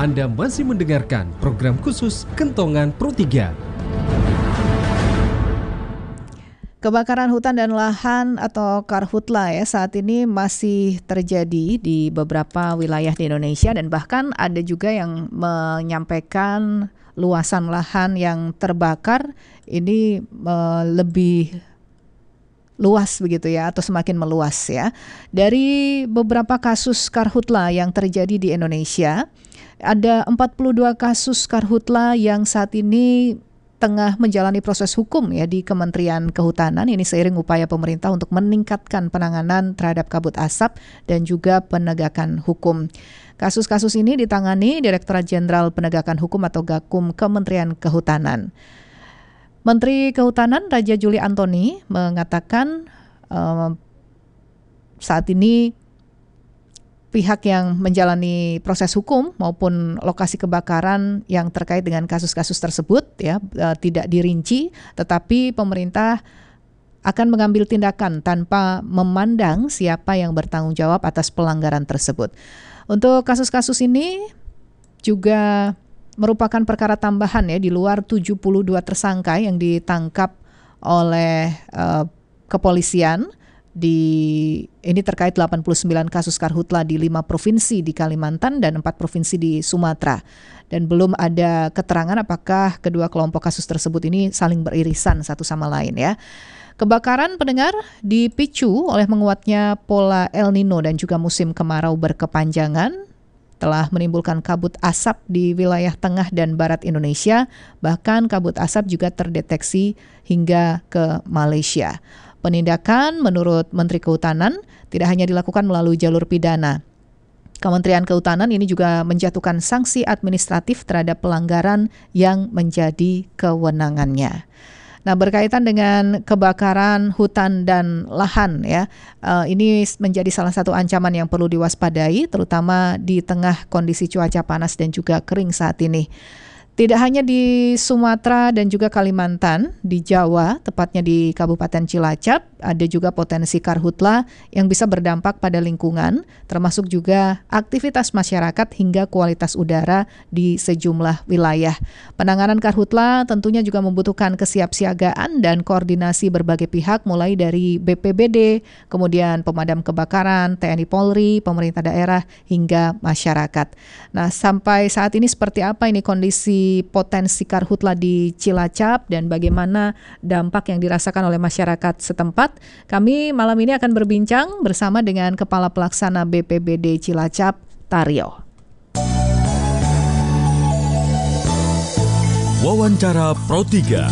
Anda masih mendengarkan program khusus Kentongan Pro 3. Kebakaran hutan dan lahan atau karhutla ya saat ini masih terjadi di beberapa wilayah di Indonesia, dan bahkan ada juga yang menyampaikan luasan lahan yang terbakar ini lebih luas begitu ya, atau semakin meluas ya. Dari beberapa kasus karhutla yang terjadi di Indonesia, ada 42 kasus karhutla yang saat ini tengah menjalani proses hukum ya di Kementerian Kehutanan. Ini seiring upaya pemerintah untuk meningkatkan penanganan terhadap kabut asap dan juga penegakan hukum. Kasus-kasus ini ditangani Direktorat Jenderal Penegakan Hukum atau Gakum Kementerian Kehutanan. Menteri Kehutanan Raja Juli Antoni mengatakan saat ini pihak yang menjalani proses hukum maupun lokasi kebakaran yang terkait dengan kasus-kasus tersebut ya tidak dirinci, tetapi pemerintah akan mengambil tindakan tanpa memandang siapa yang bertanggung jawab atas pelanggaran tersebut. Untuk kasus-kasus ini juga merupakan perkara tambahan ya di luar 72 tersangka yang ditangkap oleh kepolisian. Ini terkait 89 kasus karhutla di 5 provinsi di Kalimantan dan 4 provinsi di Sumatera. Dan belum ada keterangan apakah kedua kelompok kasus tersebut ini saling beririsan satu sama lain ya. Kebakaran pendengar dipicu oleh menguatnya pola El Nino dan juga musim kemarau berkepanjangan, telah menimbulkan kabut asap di wilayah tengah dan barat Indonesia. Bahkan kabut asap juga terdeteksi hingga ke Malaysia. Penindakan menurut Menteri Kehutanan tidak hanya dilakukan melalui jalur pidana. Kementerian Kehutanan ini juga menjatuhkan sanksi administratif terhadap pelanggaran yang menjadi kewenangannya. Nah, berkaitan dengan kebakaran hutan dan lahan ya, ini menjadi salah satu ancaman yang perlu diwaspadai, terutama di tengah kondisi cuaca panas dan juga kering saat ini. Tidak hanya di Sumatera dan juga Kalimantan, di Jawa, tepatnya di Kabupaten Cilacap, ada juga potensi karhutla yang bisa berdampak pada lingkungan, termasuk juga aktivitas masyarakat hingga kualitas udara di sejumlah wilayah. Penanganan karhutla tentunya juga membutuhkan kesiapsiagaan dan koordinasi berbagai pihak, mulai dari BPBD, kemudian pemadam kebakaran, TNI Polri, pemerintah daerah, hingga masyarakat. Nah, sampai saat ini seperti apa ini kondisi potensi karhutla di Cilacap dan bagaimana dampak yang dirasakan oleh masyarakat setempat? Kami malam ini akan berbincang bersama dengan Kepala Pelaksana BPBD Cilacap, Taryo. Wawancara Pro 3.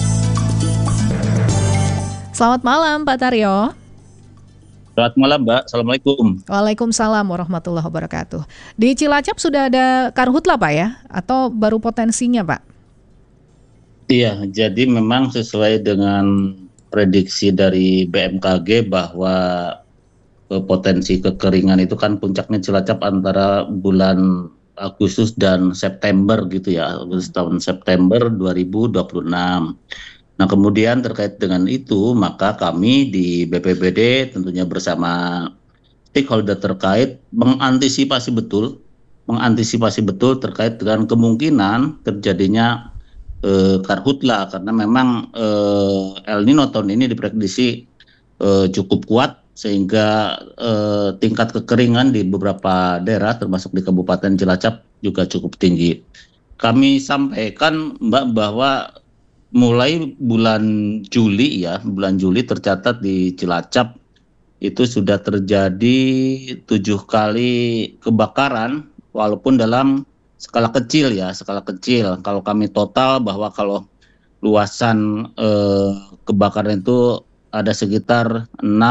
Selamat malam Pak Taryo. Selamat malam Mbak, Assalamualaikum. Waalaikumsalam warahmatullahi wabarakatuh. Di Cilacap sudah ada karhutla Pak ya? Atau baru potensinya Pak? Iya, jadi memang sesuai dengan prediksi dari BMKG bahwa potensi kekeringan itu kan puncaknya Cilacap antara bulan Agustus dan September gitu ya, Agustus tahun September 2026. Nah, kemudian terkait dengan itu, maka kami di BPBD tentunya bersama stakeholder terkait mengantisipasi betul terkait dengan kemungkinan terjadinya karhutla, karena memang El Nino tahun ini diprediksi cukup kuat sehingga tingkat kekeringan di beberapa daerah termasuk di Kabupaten Cilacap juga cukup tinggi. Kami sampaikan Mbak bahwa mulai bulan Juli tercatat di Cilacap itu sudah terjadi 7 kali kebakaran, walaupun dalam skala kecil. Kalau kami total bahwa kalau luasan kebakaran itu ada sekitar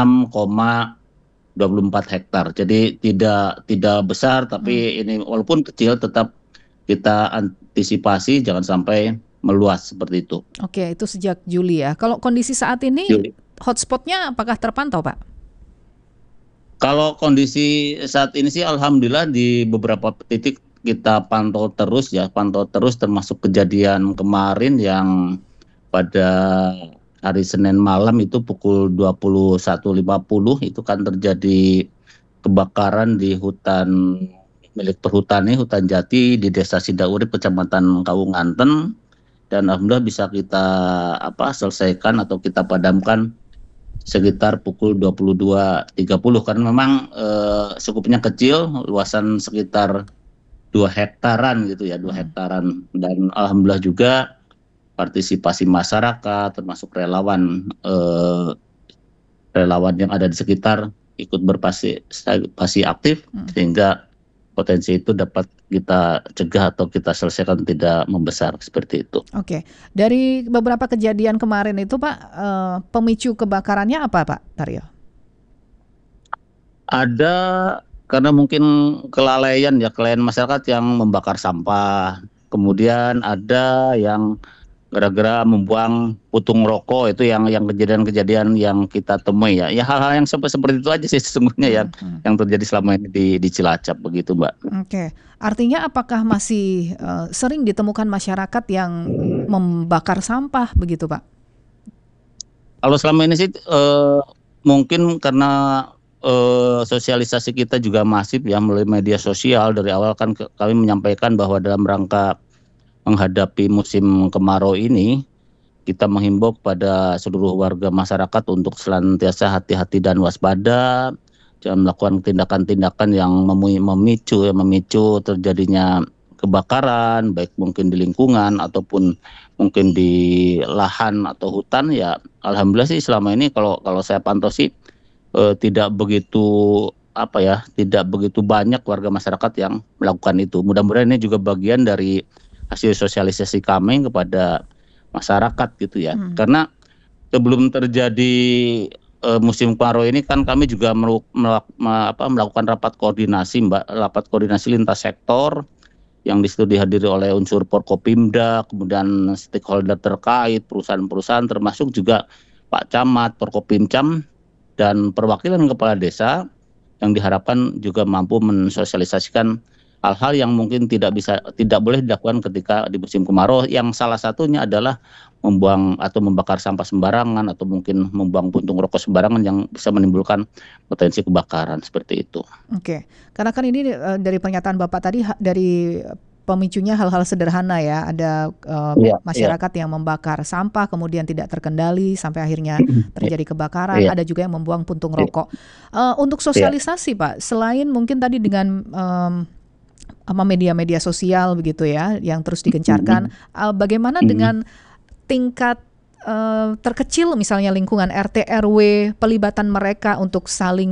6,24 hektar. Jadi tidak besar, tapi ini walaupun kecil tetap kita antisipasi jangan sampai meluas seperti itu. Oke, itu sejak Juli ya. Kalau kondisi saat ini hotspotnya apakah terpantau Pak? Kalau kondisi saat ini sih alhamdulillah di beberapa titik kita pantau terus termasuk kejadian kemarin yang pada hari Senin malam itu pukul 21.50 itu kan terjadi kebakaran di hutan milik perhutani hutan jati di Desa Sidaurip, Kecamatan Kawunganten, dan alhamdulillah bisa kita selesaikan atau kita padamkan sekitar pukul 22.30 karena memang skupnya kecil, luasan sekitar 2 hektaran gitu ya, 2 hektaran, dan alhamdulillah juga partisipasi masyarakat termasuk relawan yang ada di sekitar ikut berpartisipasi aktif sehingga potensi itu dapat kita cegah atau kita selesaikan tidak membesar seperti itu. Oke, dari beberapa kejadian kemarin itu Pak, pemicu kebakarannya apa Pak Taryo? Ada karena mungkin kelalaian masyarakat yang membakar sampah, kemudian ada yang gara-gara membuang putung rokok, itu yang kejadian-kejadian yang kita temui ya. Ya hal-hal yang seperti itu aja sih sesungguhnya yang terjadi selama ini di Cilacap begitu, Mbak. Oke. Artinya apakah masih sering ditemukan masyarakat yang membakar sampah begitu, Pak? Kalau selama ini sih mungkin karena sosialisasi kita juga masif ya melalui media sosial. Dari awal kan kami menyampaikan bahwa dalam rangka menghadapi musim kemarau ini, kita menghimbau kepada seluruh warga masyarakat untuk senantiasa hati-hati dan waspada, jangan melakukan tindakan-tindakan yang memicu terjadinya kebakaran, baik mungkin di lingkungan ataupun mungkin di lahan atau hutan. Ya alhamdulillah sih selama ini kalau saya pantau sih tidak begitu banyak warga masyarakat yang melakukan itu. Mudah-mudahan ini juga bagian dari hasil sosialisasi kami kepada masyarakat gitu ya. Karena sebelum terjadi musim kemarau ini kan kami juga melakukan rapat koordinasi lintas sektor yang disitu dihadiri oleh unsur Forkopimda, kemudian stakeholder terkait, perusahaan-perusahaan, termasuk juga Pak Camat, Forkopimcam, dan perwakilan kepala desa yang diharapkan juga mampu mensosialisasikan hal-hal yang mungkin tidak boleh dilakukan ketika di musim kemarau, yang salah satunya adalah membuang atau membakar sampah sembarangan atau mungkin membuang puntung rokok sembarangan yang bisa menimbulkan potensi kebakaran seperti itu. Oke, karena kan ini dari pernyataan Bapak tadi dari pemicunya hal-hal sederhana ya, ada masyarakat yang membakar sampah kemudian tidak terkendali sampai akhirnya terjadi kebakaran, ada juga yang membuang puntung rokok. Untuk sosialisasi Pak, selain mungkin tadi dengan media-media sosial begitu ya yang terus digencarkan, bagaimana dengan tingkat terkecil misalnya lingkungan RT RW, pelibatan mereka untuk saling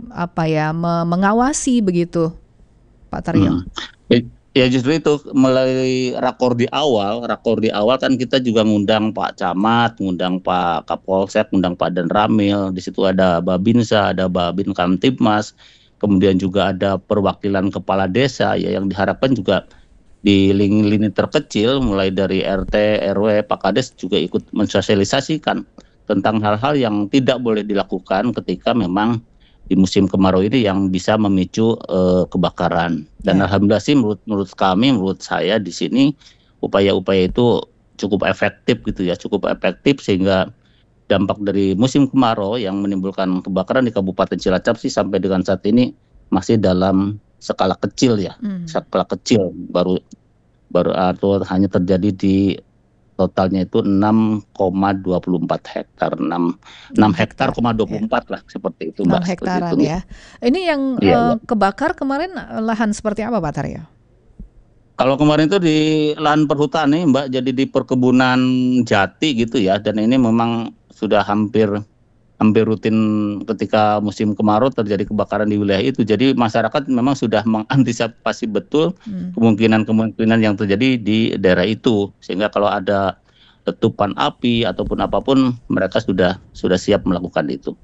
mengawasi begitu Pak Taryo? Ya justru itu melalui rakor di awal kan kita juga ngundang Pak Camat, ngundang Pak Kapolsek, ngundang Pak Danramil, di situ ada Babinsa, ada Babin Kamtibmas, kemudian juga ada perwakilan kepala desa ya, yang diharapkan juga di lini terkecil mulai dari RT, RW, Pak Kades juga ikut mensosialisasikan tentang hal-hal yang tidak boleh dilakukan ketika memang di musim kemarau ini yang bisa memicu kebakaran. Dan alhamdulillah sih menurut saya di sini upaya-upaya itu cukup efektif gitu ya, sehingga dampak dari musim kemarau yang menimbulkan kebakaran di Kabupaten Cilacap sih sampai dengan saat ini masih dalam skala kecil ya, skala kecil, baru atau hanya terjadi di totalnya itu 6,24 hektar, 6 hektar, 24 lah seperti itu Mbak. 6 hektaran ya. Ini yang kebakar kemarin lahan seperti apa Pak Taryo? Kalau kemarin itu di lahan perhutani Mbak, jadi di perkebunan jati gitu ya, dan ini memang sudah hampir rutin ketika musim kemarau terjadi kebakaran di wilayah itu. Jadi masyarakat memang sudah mengantisipasi betul kemungkinan yang terjadi di daerah itu, sehingga kalau ada letupan api ataupun apapun mereka sudah siap melakukan itu.